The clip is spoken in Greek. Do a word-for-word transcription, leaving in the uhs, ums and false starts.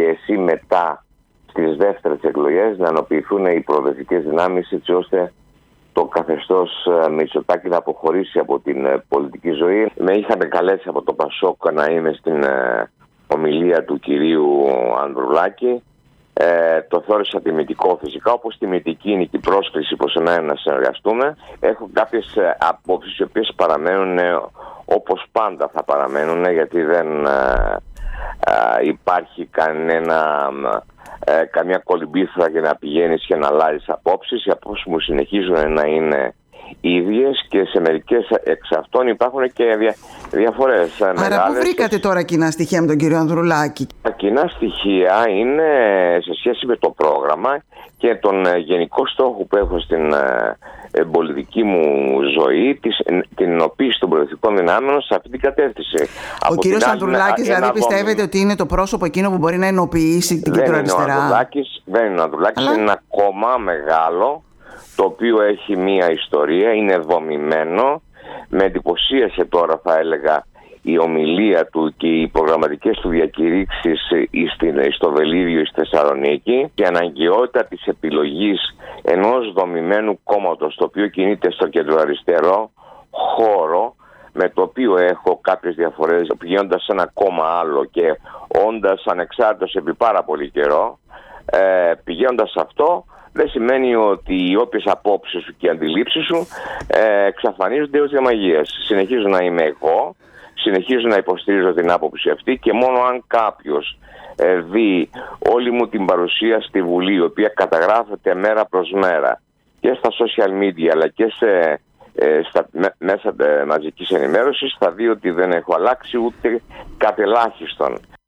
εσύ μετά στις δεύτερες εκλογές να ενοποιηθούν οι προοδευτικές δυνάμεις, έτσι ώστε το καθεστώς Μητσοτάκη να αποχωρήσει από την πολιτική ζωή. Με είχαν καλέσει από το Πασόκ να είμαι στην ομιλία του κυρίου Ανδρουλάκη. Ε, το θεώρησα τιμητικό φυσικά, όπως τιμητική είναι και η πρόσκληση προς εμένα να συνεργαστούμε. Έχω κάποιες απόψεις οι οποίες παραμένουν όπως πάντα θα παραμένουν, γιατί δεν ε, ε, υπάρχει κανένα, ε, καμία κολυμπήθρα για να πηγαίνεις και να αλλάζεις απόψεις. Οι απόψεις μου συνεχίζουν να είναι ίδιες και σε μερικές εξ αυτών υπάρχουν και δια, διαφορές. Άρα μεγάλες. Πού βρήκατε τώρα κοινά στοιχεία με τον κύριο Ανδρουλάκη? Τα κοινά στοιχεία είναι σε σχέση με το πρόγραμμα και τον γενικό στόχο που έχω στην ε, πολιτική μου ζωή, της, την ενοποίηση των προοδευτικών δυνάμεων σε αυτή την κατεύθυνση. Ο κύριος Ανδρουλάκης δηλαδή ένα πιστεύετε δόμη... ότι είναι το πρόσωπο εκείνο που μπορεί να ενοποιήσει την κεντροαριστερά? Δεν είναι ο Ανδρουλάκης, Αλλά... είναι ένα κόμμα μεγάλο, το οποίο έχει μία ιστορία, είναι δομημένο. Με εντυπωσίασε τώρα, θα έλεγα, η ομιλία του και οι προγραμματικές του διακηρύξεις στο Βελίδιο, στη Θεσσαλονίκη, και η αναγκαιότητα της επιλογής ενός δομημένου κόμματος, το οποίο κινείται στο κεντροαριστερό χώρο, με το οποίο έχω κάποιες διαφορές, πηγαίνοντας σε ένα κόμμα άλλο και όντας ανεξάρτητος επί πάρα πολύ καιρό, ε, πηγαίνοντας σε αυτό, δεν σημαίνει ότι οι όποιες απόψεις σου και οι αντιλήψεις σου ε, εξαφανίζονται ως διαμαγείας. Συνεχίζω να είμαι εγώ, συνεχίζω να υποστηρίζω την άποψη αυτή, και μόνο αν κάποιος ε, δει όλη μου την παρουσία στη Βουλή, η οποία καταγράφεται μέρα προς μέρα και στα social media αλλά και σε, ε, στα με, μέσα ε, μαζικής ενημέρωσης, θα δει ότι δεν έχω αλλάξει ούτε κατ' ελάχιστον.